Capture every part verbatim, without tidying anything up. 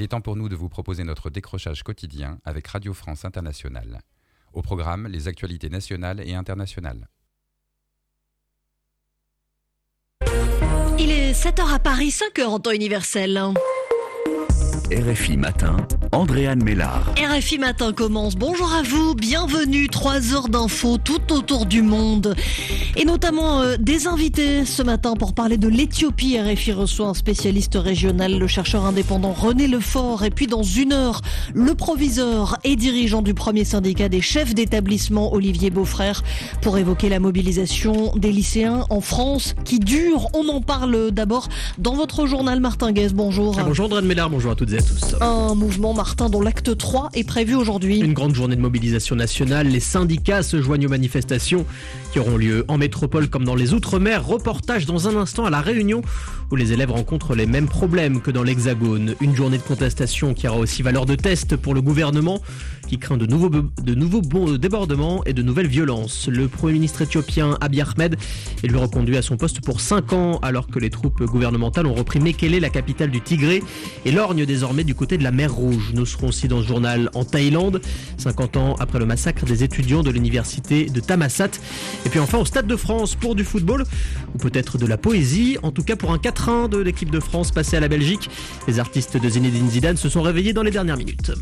Il est temps pour nous de vous proposer notre décrochage quotidien avec Radio France Internationale. Au programme, les actualités nationales et internationales. Il est sept heures à Paris, cinq heures en temps universel. R F I Matin, Andréane Mélard. R F I Matin commence. Bonjour à vous, bienvenue. Trois heures d'infos tout autour du monde. Et notamment euh, des invités ce matin pour parler de l'Éthiopie. R F I reçoit un spécialiste régional, le chercheur indépendant René Lefort. Et puis dans une heure, le proviseur et dirigeant du premier syndicat des chefs d'établissement, Olivier Beaufrère, pour évoquer la mobilisation des lycéens en France qui dure. On en parle d'abord dans votre journal. Martin Guez, bonjour. Bonjour Andréane Mélard, bonjour à toutes et à tous. Un mouvement, Martin, dont l'acte trois est prévu aujourd'hui. Une grande journée de mobilisation nationale. Les syndicats se joignent aux manifestations qui auront lieu en métropole comme dans les Outre-mer. Reportage dans un instant à La Réunion où les élèves rencontrent les mêmes problèmes que dans l'Hexagone. Une journée de contestation qui aura aussi valeur de test pour le gouvernement qui craint de nouveaux, de nouveaux bons débordements et de nouvelles violences. Le Premier ministre éthiopien Abiy Ahmed est lui reconduit à son poste pour cinq ans alors que les troupes gouvernementales ont repris Mekele, la capitale du Tigré, et lorgnent désormais du côté de la mer Rouge. Nous serons aussi dans ce journal en Thaïlande, cinquante ans après le massacre des étudiants de l'université de Thammasat. Et puis enfin au Stade de France pour du football, ou peut-être de la poésie, en tout cas pour un quatre un de l'équipe de France passée à la Belgique. Les artistes de Zinedine Zidane se sont réveillés dans les dernières minutes.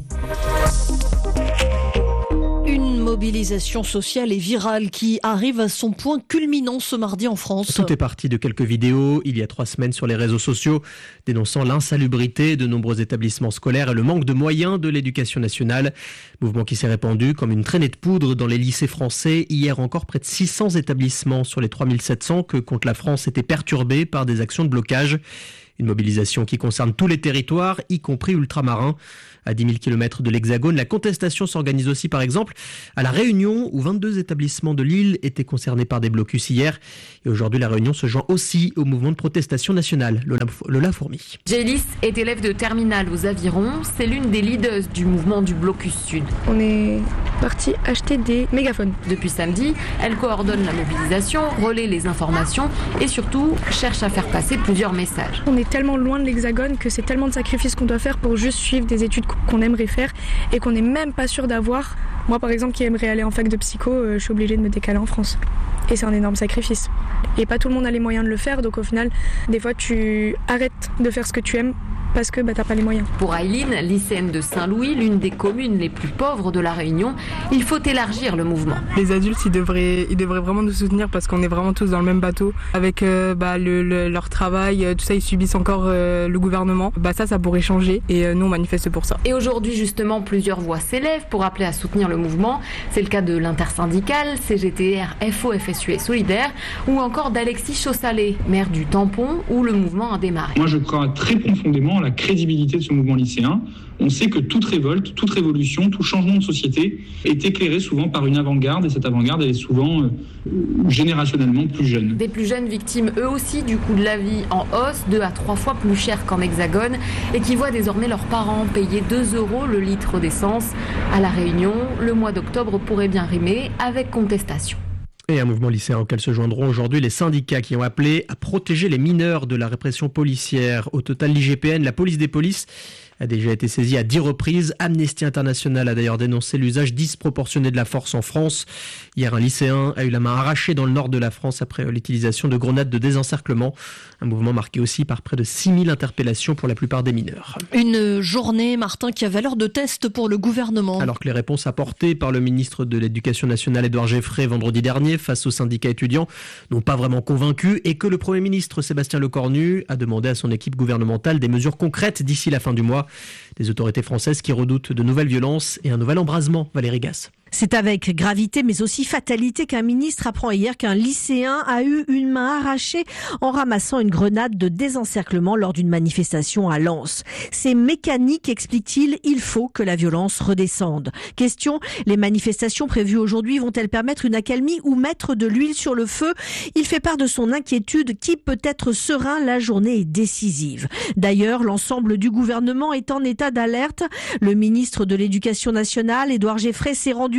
Une mobilisation sociale et virale qui arrive à son point culminant ce mardi en France. Tout est parti de quelques vidéos il y a trois semaines sur les réseaux sociaux dénonçant l'insalubrité de nombreux établissements scolaires et le manque de moyens de l'éducation nationale. Mouvement qui s'est répandu comme une traînée de poudre dans les lycées français. Hier encore, près de six cents établissements sur les trois mille sept cents que compte la France étaient perturbés par des actions de blocage. Une mobilisation qui concerne tous les territoires, y compris ultramarins. À dix mille kilomètres de l'Hexagone, la contestation s'organise aussi par exemple à La Réunion où vingt-deux établissements de l'île étaient concernés par des blocus hier. Et aujourd'hui, La Réunion se joint aussi au mouvement de protestation nationale. Lola, Lola Fourmi. Jaylis est élève de terminale aux Avirons. C'est l'une des leaders du mouvement du blocus sud. On est parti acheter des mégaphones. Depuis samedi, elle coordonne la mobilisation, relaie les informations et surtout cherche à faire passer plusieurs messages. On est tellement loin de l'Hexagone que c'est tellement de sacrifices qu'on doit faire pour juste suivre des études qu'on aimerait faire et qu'on n'est même pas sûr d'avoir. Moi par exemple qui aimerais aller en fac de psycho, euh, je suis obligée de me décaler en France. Et c'est un énorme sacrifice. Et pas tout le monde a les moyens de le faire, donc au final, des fois tu arrêtes de faire ce que tu aimes parce que bah, t'as pas les moyens. Pour Aileen, lycéenne de Saint-Louis, l'une des communes les plus pauvres de La Réunion, il faut élargir le mouvement. Les adultes, ils devraient, ils devraient vraiment nous soutenir parce qu'on est vraiment tous dans le même bateau. Avec euh, bah, le, le, leur travail, tout ça, ils subissent encore euh, le gouvernement. Bah, ça, ça pourrait changer et euh, nous, on manifeste pour ça. Et aujourd'hui, justement, plusieurs voix s'élèvent pour appeler à soutenir le mouvement. C'est le cas de l'intersyndicale, C G T R, F O, F S U et Solidaire, ou encore d'Alexis Chaussalet, maire du Tampon, où le mouvement a démarré. Moi, je crois très profondément la crédibilité de ce mouvement lycéen. On sait que toute révolte, toute révolution, tout changement de société est éclairé souvent par une avant-garde et cette avant-garde elle est souvent euh, générationnellement plus jeune. Des plus jeunes victimes eux aussi du coût de la vie en hausse, deux à trois fois plus cher qu'en Hexagone et qui voient désormais leurs parents payer deux euros le litre d'essence. À La Réunion, le mois d'octobre pourrait bien rimer avec contestation. Et un mouvement lycéen auquel se joindront aujourd'hui les syndicats qui ont appelé à protéger les mineurs de la répression policière. Au total, l'I G P N, la police des polices, a déjà été saisie à dix reprises. Amnesty International a d'ailleurs dénoncé l'usage disproportionné de la force en France. Hier, un lycéen a eu la main arrachée dans le nord de la France après l'utilisation de grenades de désencerclement. Un mouvement marqué aussi par près de six mille interpellations pour la plupart des mineurs. Une journée, Martin, qui a valeur de test pour le gouvernement. Alors que les réponses apportées par le ministre de l'Éducation nationale, Édouard Geffray, vendredi dernier, face aux syndicats étudiants, n'ont pas vraiment convaincu et que le Premier ministre Sébastien Lecornu a demandé à son équipe gouvernementale des mesures concrètes d'ici la fin du mois. Des autorités françaises qui redoutent de nouvelles violences et un nouvel embrasement. Valérie Gasse. C'est avec gravité mais aussi fatalité qu'un ministre apprend hier qu'un lycéen a eu une main arrachée en ramassant une grenade de désencerclement lors d'une manifestation à Lens. C'est mécanique, explique-t-il, il faut que la violence redescende. Question, les manifestations prévues aujourd'hui vont-elles permettre une accalmie ou mettre de l'huile sur le feu? Il fait part de son inquiétude, qui peut être serein, la journée est décisive. D'ailleurs, l'ensemble du gouvernement est en état d'alerte. Le ministre de l'Éducation nationale, Édouard Geffray, s'est rendu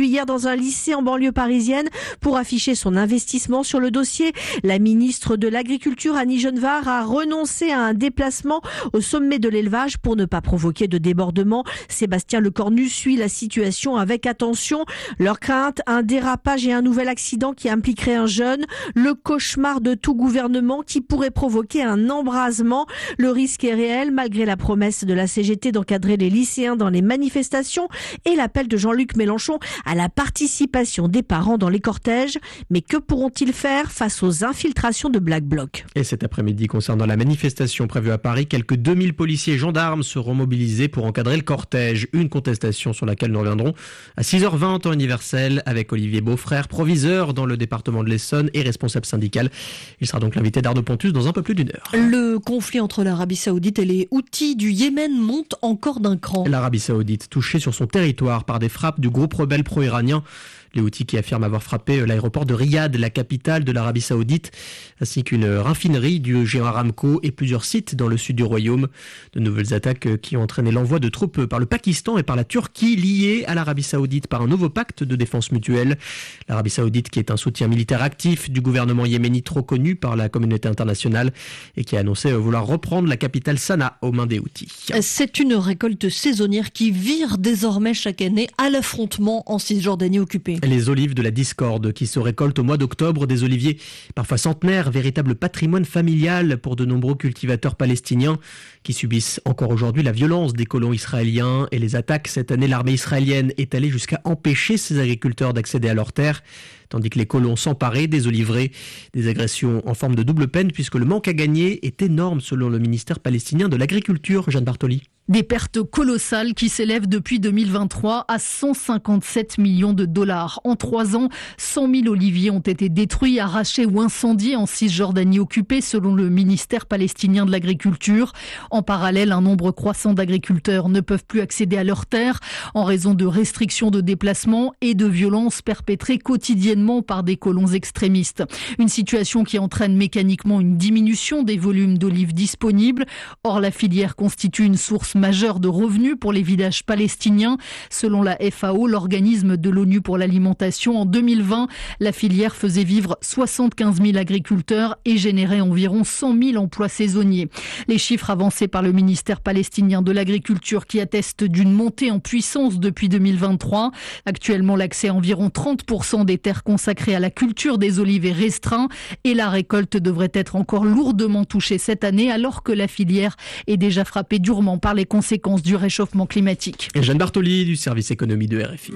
aujourd'hui hier dans un lycée en banlieue parisienne pour afficher son investissement sur le dossier. La ministre de l'Agriculture, Annie Genevard, a renoncé à un déplacement au sommet de l'élevage pour ne pas provoquer de débordement. Sébastien Lecornu suit la situation avec attention. Leur crainte, un dérapage et un nouvel accident qui impliquerait un jeune. Le cauchemar de tout gouvernement qui pourrait provoquer un embrasement. Le risque est réel malgré la promesse de la C G T d'encadrer les lycéens dans les manifestations et l'appel de Jean-Luc Mélenchon à la participation des parents dans les cortèges. Mais que pourront-ils faire face aux infiltrations de Black Bloc ? Et cet après-midi, concernant la manifestation prévue à Paris, quelques deux mille policiers et gendarmes seront mobilisés pour encadrer le cortège. Une contestation sur laquelle nous reviendrons à six heures vingt en temps universel avec Olivier Beaufrère, proviseur dans le département de l'Essonne et responsable syndical. Il sera donc l'invité d'Arnaud Pontus dans un peu plus d'une heure. Le conflit entre l'Arabie Saoudite et les Houthis du Yémen monte encore d'un cran. L'Arabie Saoudite touchée sur son territoire par des frappes du groupe rebelle pro-iranien. Les Houthis qui affirment avoir frappé l'aéroport de Riyad, la capitale de l'Arabie Saoudite, ainsi qu'une raffinerie du géant Aramco et plusieurs sites dans le sud du royaume. De nouvelles attaques qui ont entraîné l'envoi de troupes par le Pakistan et par la Turquie liées à l'Arabie Saoudite par un nouveau pacte de défense mutuelle. L'Arabie Saoudite qui est un soutien militaire actif du gouvernement yéménite reconnu par la communauté internationale et qui a annoncé vouloir reprendre la capitale Sanaa aux mains des Houthis. C'est une récolte saisonnière qui vire désormais chaque année à l'affrontement en Cisjordanie occupée. Les olives de la discorde qui se récoltent au mois d'octobre, des oliviers parfois centenaires, véritable patrimoine familial pour de nombreux cultivateurs palestiniens qui subissent encore aujourd'hui la violence des colons israéliens et les attaques. Cette année, l'armée israélienne est allée jusqu'à empêcher ces agriculteurs d'accéder à leurs terres, tandis que les colons s'emparaient des oliveraies. Des agressions en forme de double peine puisque le manque à gagner est énorme selon le ministère palestinien de l'Agriculture. Jeanne Bartoli. Des pertes colossales qui s'élèvent depuis deux mille vingt-trois à cent cinquante-sept millions de dollars. En trois ans, cent mille oliviers ont été détruits, arrachés ou incendiés en Cisjordanie occupée, selon le ministère palestinien de l'Agriculture. En parallèle, un nombre croissant d'agriculteurs ne peuvent plus accéder à leurs terres en raison de restrictions de déplacement et de violences perpétrées quotidiennement par des colons extrémistes. Une situation qui entraîne mécaniquement une diminution des volumes d'olives disponibles. Or, la filière constitue une source majeure de revenus pour les villages palestiniens. Selon la F A O, l'organisme de l'ONU pour l'alimentation, en deux mille vingt, la filière faisait vivre soixante-quinze mille agriculteurs et générait environ cent mille emplois saisonniers. Les chiffres avancés par le ministère palestinien de l'Agriculture qui attestent d'une montée en puissance depuis deux mille vingt-trois. Actuellement, l'accès à environ trente pour cent des terres consacrées à la culture des olives est restreint et la récolte devrait être encore lourdement touchée cette année alors que la filière est déjà frappée durement par les conséquences du réchauffement climatique. Et Jeanne Bartoli du service économie de R F I.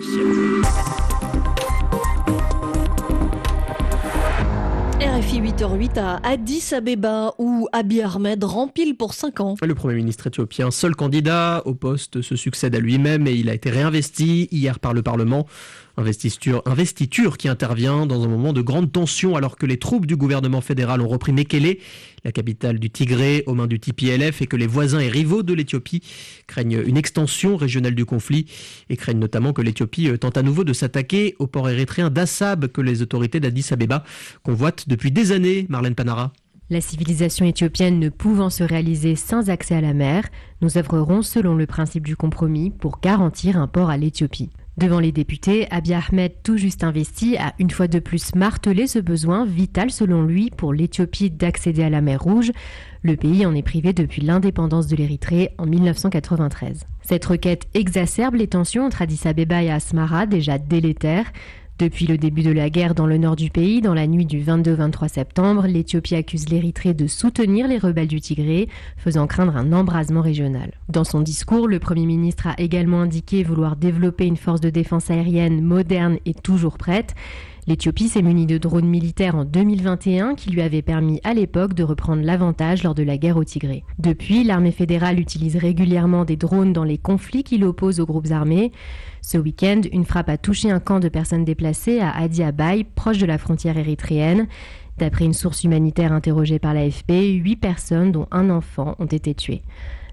R F I huit heures huit à Addis Abeba où Abiy Ahmed rempile pour cinq ans. Le Premier ministre éthiopien, seul candidat au poste, se succède à lui-même et il a été réinvesti hier par le Parlement. Investiture, investiture qui intervient dans un moment de grande tension alors que les troupes du gouvernement fédéral ont repris Mekele, la capitale du Tigré, aux mains du T P L F, et que les voisins et rivaux de l'Éthiopie craignent une extension régionale du conflit et craignent notamment que l'Éthiopie tente à nouveau de s'attaquer au port érythréen d'Assab que les autorités d'Addis Abeba convoitent depuis des années. Marlène Panara. La civilisation éthiopienne ne pouvant se réaliser sans accès à la mer, nous œuvrerons selon le principe du compromis pour garantir un port à l'Éthiopie. Devant les députés, Abiy Ahmed, tout juste investi, a une fois de plus martelé ce besoin vital selon lui pour l'Éthiopie d'accéder à la mer Rouge. Le pays en est privé depuis l'indépendance de l'Érythrée en mille neuf cent quatre-vingt-treize. Cette requête exacerbe les tensions entre Addis Abeba et Asmara, déjà délétères. Depuis le début de la guerre dans le nord du pays, dans la nuit du vingt-deux vingt-trois septembre, l'Éthiopie accuse l'Érythrée de soutenir les rebelles du Tigré, faisant craindre un embrasement régional. Dans son discours, le Premier ministre a également indiqué vouloir développer une force de défense aérienne moderne et toujours prête. L'Éthiopie s'est munie de drones militaires en deux mille vingt et un qui lui avaient permis à l'époque de reprendre l'avantage lors de la guerre au Tigré. Depuis, l'armée fédérale utilise régulièrement des drones dans les conflits qui l'opposent aux groupes armés. Ce week-end, une frappe a touché un camp de personnes déplacées à Adi Abaye, proche de la frontière érythréenne. D'après une source humanitaire interrogée par l'A F P, huit personnes, dont un enfant, ont été tuées.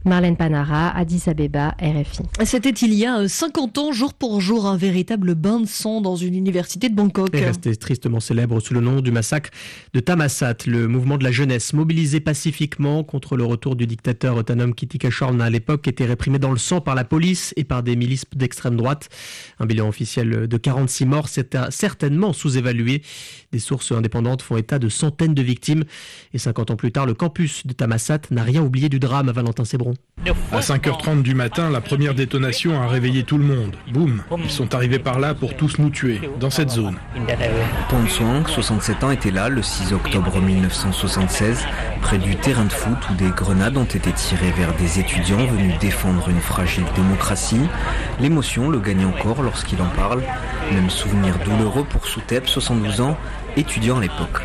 Marlène Panara, Addis Abeba, R F I. C'était il y a cinquante ans, jour pour jour, un véritable bain de sang dans une université de Bangkok. Et resté tristement célèbre sous le nom du massacre de Thammasat, le mouvement de la jeunesse mobilisé pacifiquement contre le retour du dictateur Thanom Kittikachorn à l'époque était réprimé dans le sang par la police et par des milices d'extrême droite. Un bilan officiel de quarante-six morts, c'est certainement sous-évalué. Des sources indépendantes font état de centaines de victimes. Et cinquante ans plus tard, le campus de Thammasat n'a rien oublié du drame à Valentin-Sébron. À cinq heures trente du matin, la première détonation a réveillé tout le monde. Boum, ils sont arrivés par là pour tous nous tuer, dans cette zone. Pong Swang, soixante-sept ans, était là le six octobre mille neuf cent soixante-seize, près du terrain de foot où des grenades ont été tirées vers des étudiants venus défendre une fragile démocratie. L'émotion le gagne encore lorsqu'il en parle. Même souvenir douloureux pour Soutep, soixante-douze ans, étudiant à l'époque.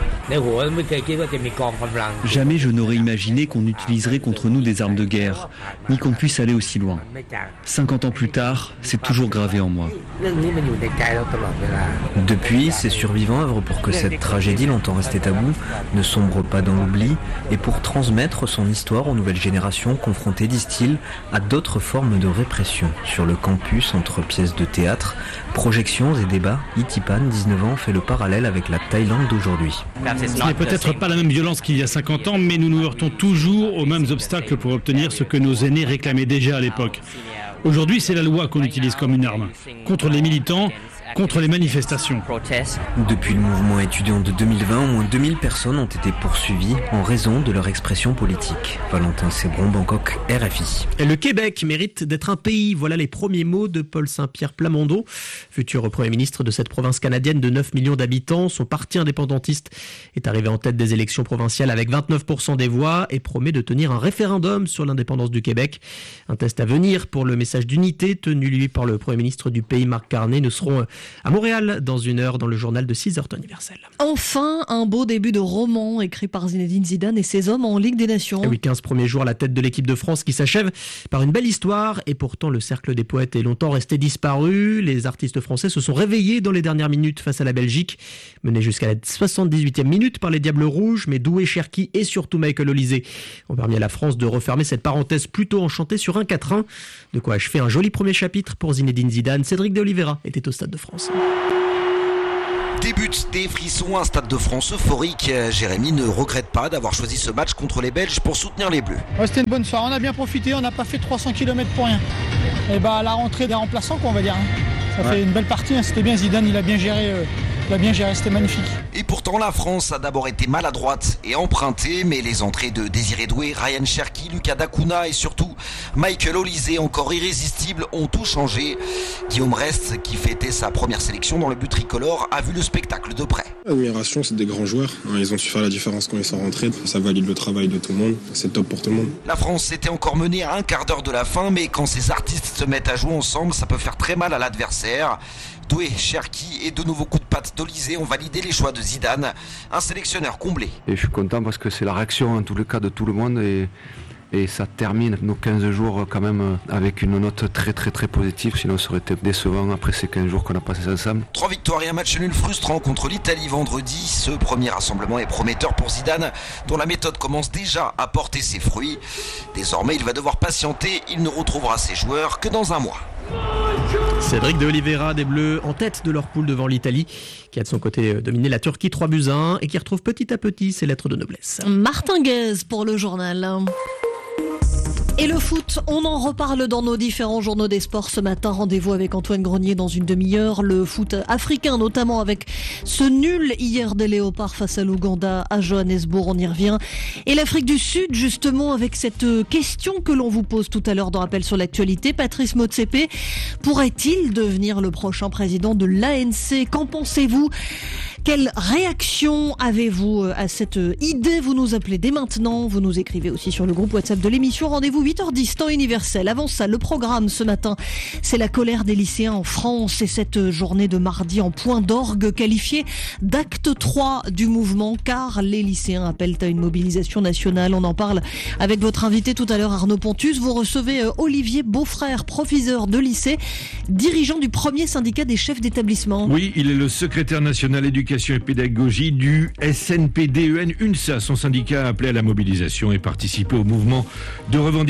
Jamais je n'aurais imaginé qu'on utiliserait contre nous des armes de guerre, ni qu'on puisse aller aussi loin. cinquante ans plus tard, c'est toujours gravé en moi. Depuis, ces survivants œuvrent pour que cette tragédie longtemps restée taboue ne sombre pas dans l'oubli et pour transmettre son histoire aux nouvelles générations confrontées, disent-ils, à d'autres formes de répression. Sur le campus, entre pièces de théâtre, projections et débats, Itipan, dix-neuf ans, fait le parallèle avec la Thaïlande d'aujourd'hui. Ce n'est peut-être pas la même violence qu'il y a cinquante ans, mais nous nous heurtons toujours aux mêmes obstacles pour obtenir ce que nos aînés réclamaient déjà à l'époque. Aujourd'hui, c'est la loi qu'on utilise comme une arme, contre les militants, contre les manifestations. Depuis le mouvement étudiant de deux mille vingt, au moins deux mille personnes ont été poursuivies en raison de leur expression politique. Valentin-Sébron, Bangkok, R F I. Et le Québec mérite d'être un pays. Voilà les premiers mots de Paul Saint-Pierre Plamondon, futur Premier ministre de cette province canadienne de neuf millions d'habitants. Son parti indépendantiste est arrivé en tête des élections provinciales avec vingt-neuf pour cent des voix et promet de tenir un référendum sur l'indépendance du Québec. Un test à venir pour le message d'unité tenu lui par le Premier ministre du pays, Marc Carney. Nous serons à Montréal dans une heure dans le journal de six heures temps universel. Enfin, un beau début de roman écrit par Zinedine Zidane et ses hommes en Ligue des Nations. Et oui, quinze premiers jours à la tête de l'équipe de France qui s'achève par une belle histoire et pourtant le cercle des poètes est longtemps resté disparu. Les artistes français se sont réveillés dans les dernières minutes face à la Belgique, menés jusqu'à la soixante-dix-huitième minute par les Diables Rouges, mais Doué, Cherki et surtout Michael Olysée ont permis à la France de refermer cette parenthèse plutôt enchantée sur un quatre un. De quoi achever un joli premier chapitre pour Zinedine Zidane. Cédric de Oliveira était au Stade de France. Débute des frissons, un Stade de France euphorique. Jérémy ne regrette pas d'avoir choisi ce match contre les Belges pour soutenir les Bleus. Ouais, c'était une bonne soirée, on a bien profité, on n'a pas fait trois cents kilomètres pour rien. Et bah la rentrée des remplaçants, quoi, on va dire. Ça ouais. fait une belle partie, hein. C'était bien, Zidane il a bien géré. Euh... Il a bien géré, c'était magnifique. Et pourtant, la France a d'abord été maladroite et empruntée, mais les entrées de Désiré Doué, Ryan Cherki, Lucas Dacuna et surtout Michael Olysée, encore irrésistible, ont tout changé. Guillaume Rest, qui fêtait sa première sélection dans le but tricolore, a vu le spectacle de près. L'admiration, c'est des grands joueurs. Ils ont su faire la différence quand ils sont rentrés. Ça valide le travail de tout le monde. C'est top pour tout le monde. La France était encore menée à un quart d'heure de la fin, mais quand ces artistes se mettent à jouer ensemble, ça peut faire très mal à l'adversaire. Doué, Cherki et de nouveaux coups de patte d'Olysée ont validé les choix de Zidane, un sélectionneur comblé. Et je suis content parce que c'est la réaction en tous les cas de tout le monde et, et ça termine nos quinze jours quand même avec une note très très très positive, sinon ça aurait été décevant après ces quinze jours qu'on a passés ensemble. Trois victoires et un match nul frustrant contre l'Italie vendredi. Ce premier rassemblement est prometteur pour Zidane, dont la méthode commence déjà à porter ses fruits. Désormais, il va devoir patienter, il ne retrouvera ses joueurs que dans un mois. Cédric de Oliveira, des Bleus en tête de leur poule devant l'Italie, qui a de son côté dominé la Turquie trois buts à un et qui retrouve petit à petit ses lettres de noblesse. Martin Guez pour le journal. Et le foot, on en reparle dans nos différents journaux des sports ce matin. Rendez-vous avec Antoine Grenier dans une demi-heure. Le foot africain, notamment avec ce nul hier des Léopards face à l'Ouganda à Johannesburg, on y revient. Et l'Afrique du Sud, justement, avec cette question que l'on vous pose tout à l'heure dans Appel sur l'actualité. Patrice Motsepe pourrait-il devenir le prochain président de l'A N C? Qu'en pensez-vous? Quelle réaction avez-vous à cette idée? Vous nous appelez dès maintenant, vous nous écrivez aussi sur le groupe WhatsApp de l'émission. Rendez-vous huit heures dix, temps universel. Avant ça, le programme ce matin, c'est la colère des lycéens en France et cette journée de mardi en point d'orgue qualifiée d'acte trois du mouvement, car les lycéens appellent à une mobilisation nationale. On en parle avec votre invité tout à l'heure, Arnaud Pontus. Vous recevez Olivier Beaufrère, proviseur de lycée, dirigeant du premier syndicat des chefs d'établissement. Oui, il est le secrétaire national éducation et pédagogie du S N P D E N UNSA. Son syndicat a appelé à la mobilisation et participé au mouvement de revendication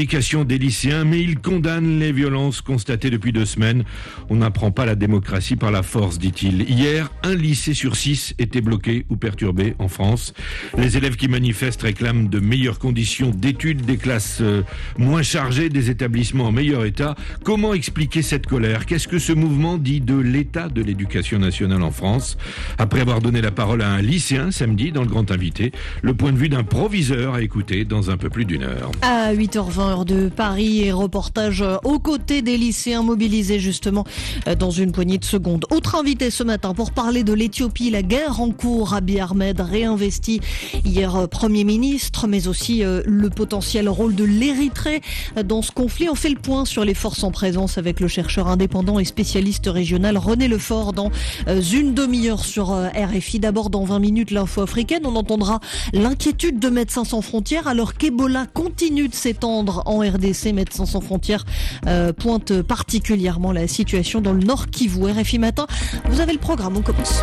revendications des lycéens, mais il condamne les violences constatées depuis deux semaines. On n'apprend pas la démocratie par la force, dit-il. Hier, un lycée sur six était bloqué ou perturbé en France. Les élèves qui manifestent réclament de meilleures conditions d'études, des classes euh, moins chargées, des établissements en meilleur état. Comment expliquer cette colère ? Qu'est-ce que ce mouvement dit de l'état de l'éducation nationale en France ? Après avoir donné la parole à un lycéen samedi dans le Grand Invité, le point de vue d'un proviseur à écouter dans un peu plus d'une heure. À huit heures vingt, heure de Paris, et reportage aux côtés des lycéens mobilisés justement dans une poignée de secondes. Autre invité ce matin pour parler de l'Éthiopie, la guerre en cours. Abiy Ahmed réinvesti hier Premier ministre, mais aussi le potentiel rôle de l'Érythrée dans ce conflit. On fait le point sur les forces en présence avec le chercheur indépendant et spécialiste régional René Lefort dans une demi-heure sur R F I. D'abord, dans vingt minutes, l'info africaine. On entendra l'inquiétude de Médecins sans frontières alors qu'Ebola continue de s'étendre en R D C. Médecins sans frontières euh, pointe particulièrement la situation dans le Nord Kivu. R F I Matin, vous avez le programme, on commence.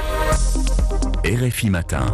R F I Matin.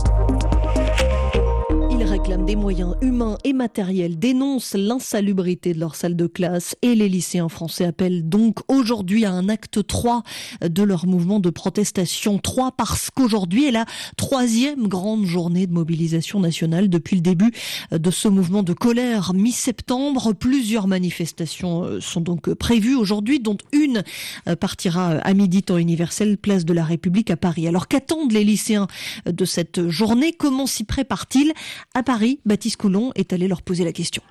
Ils réclament des moyens humains et matériels, dénoncent l'insalubrité de leur salle de classe et les lycéens français appellent donc aujourd'hui à un acte trois de leur mouvement de protestation. trois parce qu'aujourd'hui est la troisième grande journée de mobilisation nationale depuis le début de ce mouvement de colère mi-septembre. Plusieurs manifestations sont donc prévues aujourd'hui, dont une partira à midi temps universel, place de la République à Paris. Alors qu'attendent les lycéens de cette journée ? Comment s'y préparent-ils ? À Paris, Baptiste Coulon est allé leur poser la question.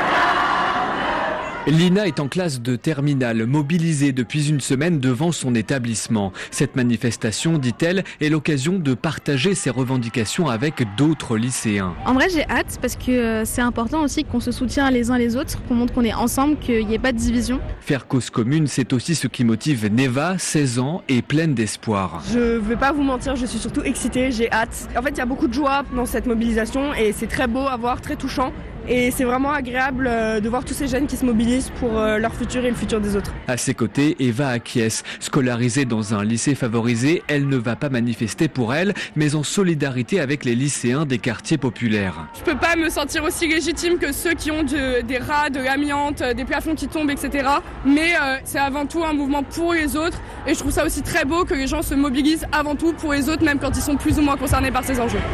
Lina est en classe de terminale, mobilisée depuis une semaine devant son établissement. Cette manifestation, dit-elle, est l'occasion de partager ses revendications avec d'autres lycéens. En vrai, j'ai hâte parce que c'est important aussi qu'on se soutienne les uns les autres, qu'on montre qu'on est ensemble, qu'il n'y ait pas de division. Faire cause commune, c'est aussi ce qui motive Neva, seize ans, et pleine d'espoir. Je ne vais pas vous mentir, je suis surtout excitée, j'ai hâte. En fait, il y a beaucoup de joie dans cette mobilisation et c'est très beau à voir, très touchant. Et c'est vraiment agréable de voir tous ces jeunes qui se mobilisent pour leur futur et le futur des autres. À ses côtés, Eva acquiesce. Scolarisée dans un lycée favorisé, elle ne va pas manifester pour elle, mais en solidarité avec les lycéens des quartiers populaires. Je peux pas me sentir aussi légitime que ceux qui ont de, des rats, de l'amiante, des plafonds qui tombent, et cetera. Mais euh, c'est avant tout un mouvement pour les autres. Et je trouve ça aussi très beau que les gens se mobilisent avant tout pour les autres, même quand ils sont plus ou moins concernés par ces enjeux.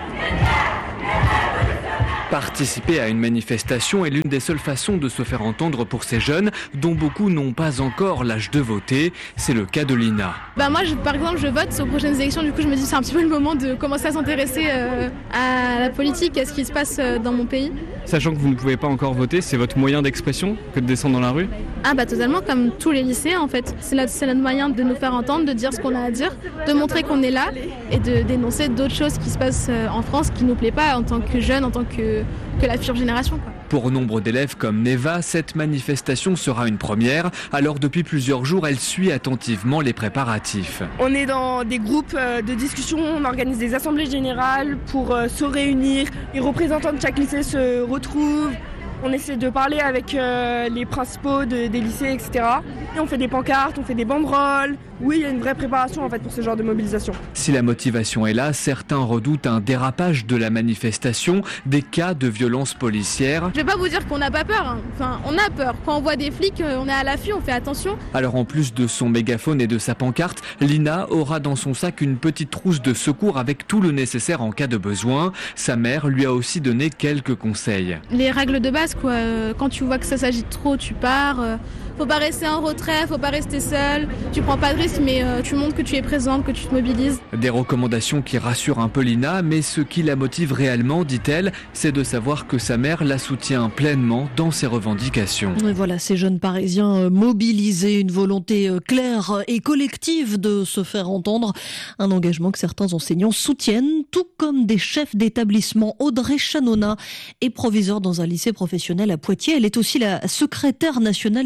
Participer à une manifestation est l'une des seules façons de se faire entendre pour ces jeunes dont beaucoup n'ont pas encore l'âge de voter. C'est le cas de Lina. Bah moi, je, par exemple, je vote aux prochaines élections. Du coup, je me dis c'est un petit peu le moment de commencer à s'intéresser euh, à la politique, à ce qui se passe euh, dans mon pays. Sachant que vous ne pouvez pas encore voter, c'est votre moyen d'expression que de descendre dans la rue ? Ah bah totalement, comme tous les lycéens en fait. C'est, la, c'est notre moyen de nous faire entendre, de dire ce qu'on a à dire, de montrer qu'on est là et de dénoncer d'autres choses qui se passent euh, en France qui nous plaît pas en tant que jeunes, en tant que que la future génération, quoi. Pour nombre d'élèves comme Neva, cette manifestation sera une première. Alors depuis plusieurs jours, elle suit attentivement les préparatifs. On est dans des groupes de discussion, on organise des assemblées générales pour se réunir. Les représentants de chaque lycée se retrouvent. On essaie de parler avec euh, les principaux de, des lycées, et cetera. Et on fait des pancartes, on fait des banderoles. Oui, il y a une vraie préparation en fait pour ce genre de mobilisation. Si la motivation est là, certains redoutent un dérapage de la manifestation, des cas de violence policière. Je vais pas vous dire qu'on n'a pas peur, hein. Enfin, on a peur. Quand on voit des flics, on est à l'affût, on fait attention. Alors en plus de son mégaphone et de sa pancarte, Lina aura dans son sac une petite trousse de secours avec tout le nécessaire en cas de besoin. Sa mère lui a aussi donné quelques conseils. Les règles de base, quoi. Quand tu vois que ça s'agite trop, tu pars. Faut pas rester en retrait, faut pas rester seul. Tu prends pas de risque, mais euh, tu montres que tu es présente, que tu te mobilises. Des recommandations qui rassurent un peu Lina, mais ce qui la motive réellement, dit-elle, c'est de savoir que sa mère la soutient pleinement dans ses revendications. Et voilà, ces jeunes Parisiens mobilisés, une volonté claire et collective de se faire entendre. Un engagement que certains enseignants soutiennent, tout comme des chefs d'établissement. Audrey Chanona est proviseure dans un lycée professionnel à Poitiers. Elle est aussi la secrétaire nationale du S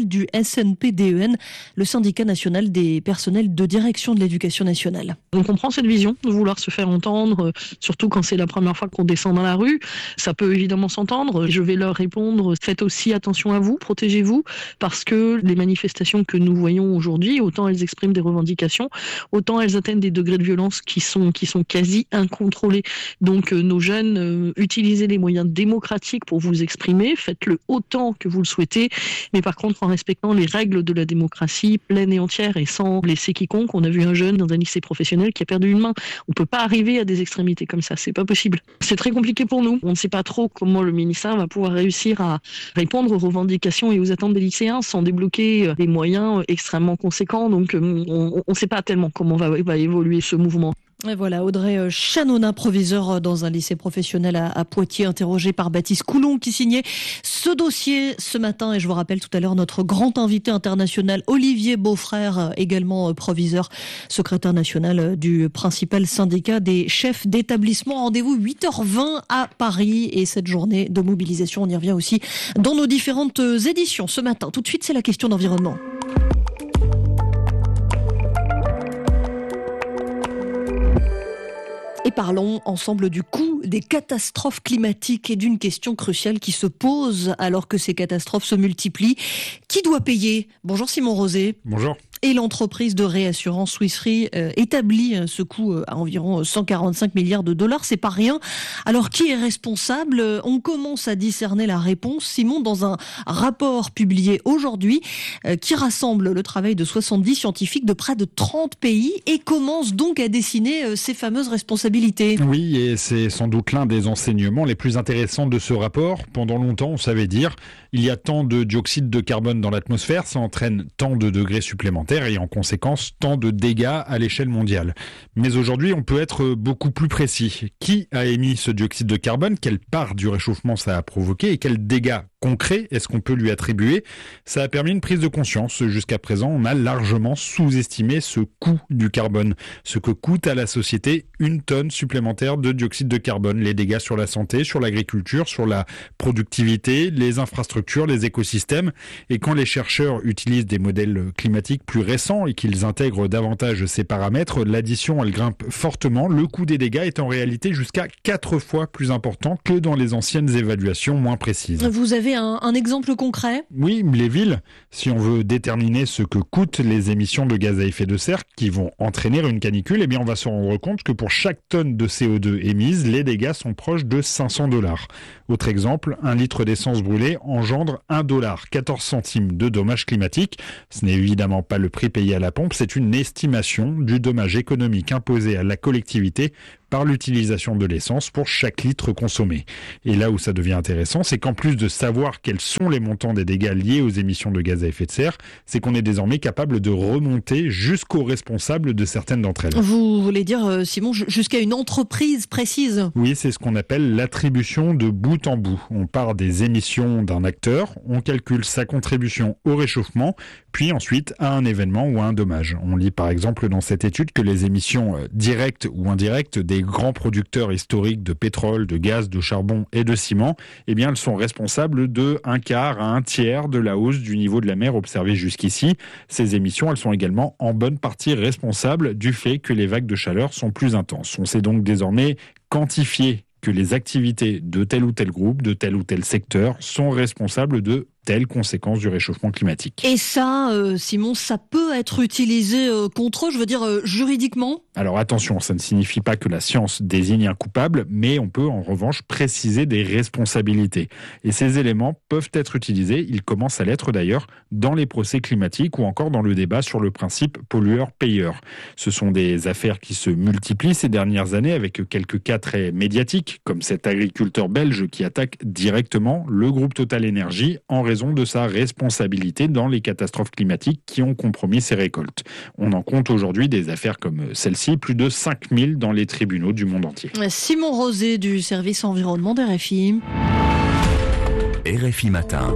S N P D E N, le syndicat national des personnels de direction de l'éducation nationale. On comprend cette vision de vouloir se faire entendre, surtout quand c'est la première fois qu'on descend dans la rue. Ça peut évidemment s'entendre. Je vais leur répondre, faites aussi attention à vous, protégez-vous, parce que les manifestations que nous voyons aujourd'hui, autant elles expriment des revendications, autant elles atteignent des degrés de violence qui sont, qui sont quasi incontrôlés. Donc euh, nos jeunes, euh, utilisez les moyens démocratiques pour vous exprimer, faites-le autant que vous le souhaitez, mais par contre en respectant les règles de la démocratie pleine et entière et sans blesser quiconque. On a vu un jeune dans un lycée professionnel qui a perdu une main. On peut pas arriver à des extrémités comme ça, c'est pas possible. C'est très compliqué pour nous. On ne sait pas trop comment le ministère va pouvoir réussir à répondre aux revendications et aux attentes des lycéens sans débloquer des moyens extrêmement conséquents. Donc on ne sait pas tellement comment va, va évoluer ce mouvement. Et voilà, Audrey Chanonin, proviseur dans un lycée professionnel à, à Poitiers, interrogé par Baptiste Coulon, qui signait ce dossier ce matin. Et je vous rappelle tout à l'heure notre grand invité international, Olivier Beaufrère, également proviseur, secrétaire national du principal syndicat des chefs d'établissement. Rendez-vous huit heures vingt à Paris. Et cette journée de mobilisation, on y revient aussi dans nos différentes éditions ce matin. Tout de suite, c'est la question d'environnement. Et parlons ensemble du coût des catastrophes climatiques et d'une question cruciale qui se pose alors que ces catastrophes se multiplient. Qui doit payer ? Bonjour Simon Rosé. Bonjour. Et l'entreprise de réassurance Swiss Re euh, établit ce coût euh, à environ cent quarante-cinq milliards de dollars. C'est pas rien. Alors qui est responsable ? On commence à discerner la réponse, Simon, dans un rapport publié aujourd'hui euh, qui rassemble le travail de soixante-dix scientifiques de près de trente pays et commence donc à dessiner euh, ces fameuses responsabilités. Oui, et c'est sans doute l'un des enseignements les plus intéressants de ce rapport. Pendant longtemps, on savait dire il y a tant de dioxyde de carbone dans l'atmosphère, ça entraîne tant de degrés supplémentaires et en conséquence tant de dégâts à l'échelle mondiale. Mais aujourd'hui, on peut être beaucoup plus précis. Qui a émis ce dioxyde de carbone ? Quelle part du réchauffement ça a provoqué ? Et quels dégâts concrets est-ce qu'on peut lui attribuer ? Ça a permis une prise de conscience. Jusqu'à présent, on a largement sous-estimé ce coût du carbone, ce que coûte à la société une tonne supplémentaire de dioxyde de carbone, les dégâts sur la santé, sur l'agriculture, sur la productivité, les infrastructures, les écosystèmes. Et quand les chercheurs utilisent des modèles climatiques plus récents et qu'ils intègrent davantage ces paramètres, l'addition elle grimpe fortement. Le coût des dégâts est en réalité jusqu'à quatre fois plus important que dans les anciennes évaluations moins précises. Vous avez un, un exemple concret ? Oui, les villes. Si on veut déterminer ce que coûtent les émissions de gaz à effet de serre qui vont entraîner une canicule, eh bien on va se rendre compte que pour chaque tonne de C O deux émise, les dégâts sont proches de cinq cents dollars. Autre exemple, un litre d'essence brûlée engendre un dollar quatorze centimes de dommages climatiques. Ce n'est évidemment pas le prix payé à la pompe, c'est une estimation du dommage économique imposé à la collectivité par l'utilisation de l'essence pour chaque litre consommé. Et là où ça devient intéressant, c'est qu'en plus de savoir quels sont les montants des dégâts liés aux émissions de gaz à effet de serre, c'est qu'on est désormais capable de remonter jusqu'aux responsables de certaines d'entre elles. Vous voulez dire, Simon, jusqu'à une entreprise précise ? Oui, c'est ce qu'on appelle l'attribution de bout en bout. On part des émissions d'un acteur, on calcule sa contribution au réchauffement, puis ensuite à un événement ou à un dommage. On lit par exemple dans cette étude que les émissions directes ou indirectes des grands producteurs historiques de pétrole, de gaz, de charbon et de ciment, eh bien, elles sont responsables de un quart à un tiers de la hausse du niveau de la mer observée jusqu'ici. Ces émissions, elles sont également en bonne partie responsables du fait que les vagues de chaleur sont plus intenses. On sait donc désormais quantifier que les activités de tel ou tel groupe, de tel ou tel secteur sont responsables de telles conséquences du réchauffement climatique. Et ça, euh, Simon, ça peut être utilisé euh, contre eux, je veux dire euh, juridiquement ? Alors attention, ça ne signifie pas que la science désigne un coupable, mais on peut en revanche préciser des responsabilités. Et ces éléments peuvent être utilisés, ils commencent à l'être d'ailleurs, dans les procès climatiques ou encore dans le débat sur le principe pollueur-payeur. Ce sont des affaires qui se multiplient ces dernières années avec quelques cas très médiatiques, comme cet agriculteur belge qui attaque directement le groupe Total Énergie en raison de sa responsabilité dans les catastrophes climatiques qui ont compromis ses récoltes. On en compte aujourd'hui des affaires comme celle-ci, plus de cinq mille dans les tribunaux du monde entier. Simon Rosé du service environnement d'R F I. R F I Matin.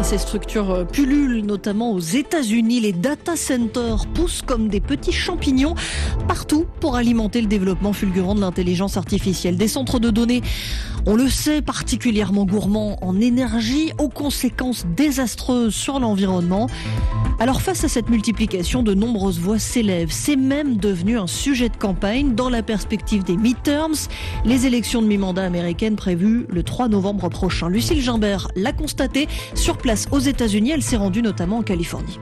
Ces structures pullulent notamment aux États-Unis. Les data centers poussent comme des petits champignons partout pour alimenter le développement fulgurant de l'intelligence artificielle. Des centres de données, on le sait, particulièrement gourmands en énergie, aux conséquences désastreuses sur l'environnement. Alors face à cette multiplication, de nombreuses voix s'élèvent. C'est même devenu un sujet de campagne dans la perspective des midterms, les élections de mi-mandat américaines prévues le trois novembre prochain. Lucille Gimbert l'a constaté sur place aux États-Unis. Elle s'est rendue notamment en Californie.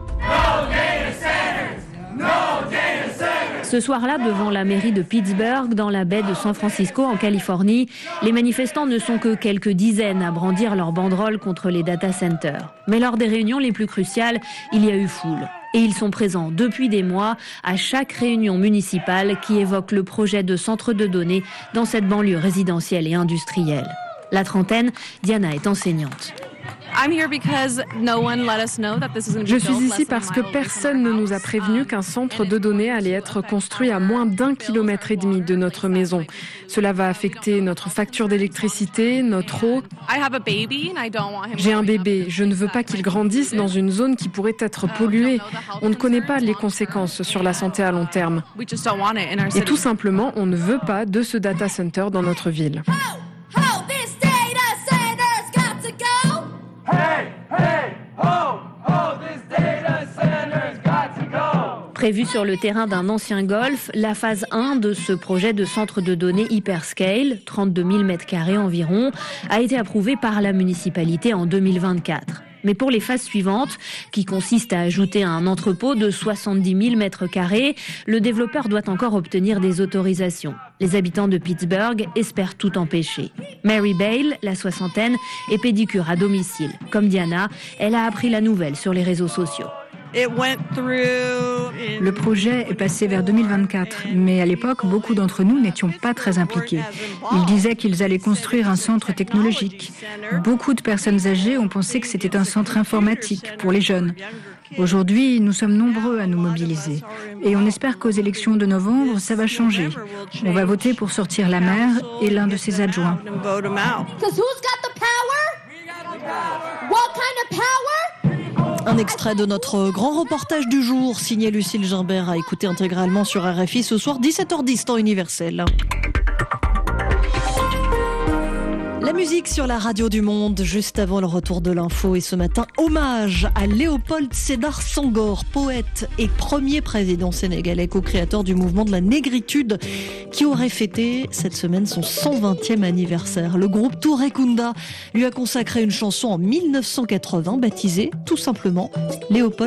Ce soir-là, devant la mairie de Pittsburgh, dans la baie de San Francisco, en Californie, les manifestants ne sont que quelques dizaines à brandir leurs banderoles contre les data centers. Mais lors des réunions les plus cruciales, il y a eu foule. Et ils sont présents depuis des mois à chaque réunion municipale qui évoque le projet de centre de données dans cette banlieue résidentielle et industrielle. La trentaine, Diana est enseignante. Je suis ici parce que personne ne nous a prévenu qu'un centre de données allait être construit à moins d'un kilomètre et demi de notre maison. Cela va affecter notre facture d'électricité, notre eau. J'ai un bébé, je ne veux pas qu'il grandisse dans une zone qui pourrait être polluée. On ne connaît pas les conséquences sur la santé à long terme. Et tout simplement, on ne veut pas de ce data center dans notre ville. Prévue sur le terrain d'un ancien golf, la phase un de ce projet de centre de données hyperscale, trente-deux mille mètres carrés environ, a été approuvée par la municipalité en deux mille vingt-quatre. Mais pour les phases suivantes, qui consistent à ajouter un entrepôt de soixante-dix mille mètres carrés, le développeur doit encore obtenir des autorisations. Les habitants de Pittsburgh espèrent tout empêcher. Mary Bale, la soixantaine, est pédicure à domicile. Comme Diana, elle a appris la nouvelle sur les réseaux sociaux. Le projet est passé vers deux mille vingt-quatre, mais à l'époque, beaucoup d'entre nous n'étions pas très impliqués. Ils disaient qu'ils allaient construire un centre technologique. Beaucoup de personnes âgées ont pensé que c'était un centre informatique pour les jeunes. Aujourd'hui, nous sommes nombreux à nous mobiliser. Et on espère qu'aux élections de novembre, ça va changer. On va voter pour sortir la maire et l'un de ses adjoints. Un extrait de notre grand reportage du jour, signé Lucille Gimbert, à écouter intégralement sur R F I ce soir, dix-sept heures dix, temps universel. La musique sur la radio du monde, juste avant le retour de l'info. Et ce matin, hommage à Léopold Sédar Senghor, poète et premier président sénégalais, co-créateur du mouvement de la négritude, qui aurait fêté cette semaine son cent vingtième anniversaire. Le groupe Touré Kunda lui a consacré une chanson en mille neuf cent quatre-vingts, baptisée tout simplement Léopold